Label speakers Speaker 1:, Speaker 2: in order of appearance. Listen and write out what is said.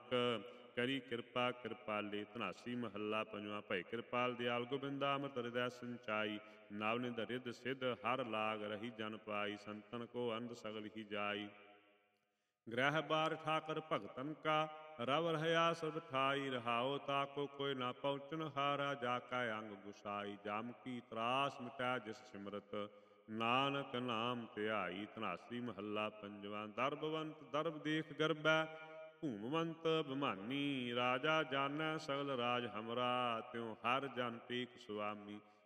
Speaker 1: ਨਾਨਕ ਕਰੀ ਕਿਰਪਾ ਕਿਰਪਾਲੀ। ਧਨਾਸੀ ਮਹੱਲਾ ਪੰਜਵਾਂ। ਭਈ ਕਿਰਪਾਲ ਦਿਆਲ ਗੋਬਿੰਦਾ ਅੰਮ੍ਰਿਤ ਹਿਰਦੈ ਸੰਚਾਈ। ਨਵ ਨਿਧ ਰਿਧ ਸਿਧ ਹਰ ਲਾਗ ਰਹੀ ਜਨ ਪਾਈ। ਸੰਤਨ ਕੋ ਅੰਧ ਸਗਲ ਹੀ ਜਾਈ। ਗ੍ਰਹਿ ਬਾਰ ਠਾਕਰ ਭਗਤਨ ਕਾ ਰਵ ਰਹਿਆ ਸਰਬ ਠਾਈ। ਰਹਾਉ ਤਾਕੋ ਕੋਈ ਨਾ ਪਹੁੰਚਨ ਹਾਰਾ ਜਾ ਕੈ ਅੰਗ ਗੁਸਾਈ। ਜਮ ਕੀ ਤਰਾਸ ਮਿਟੈ ਜਿਸ ਸਿਮਰਤ ਨਾਨਕ ਨਾਮ ਧਿਆਈ। ਧਨਾਸਰੀ ਮਹੱਲਾ ਪੰਜਵਾਂ। ਦਰਬਵੰਤ ਦਰਬ ਦੇਖ ਗਰਬੈ ਭੂਮਵੰਤ ਬਿਮਾਨੀ। ਰਾਜਾ ਜਾਣੈ ਸਗਲ ਰਾਜ ਹਮਰਾ ਤਿਉ ਹਰ ਜਨ ਟੇਕ ਸੁਆਮੀ।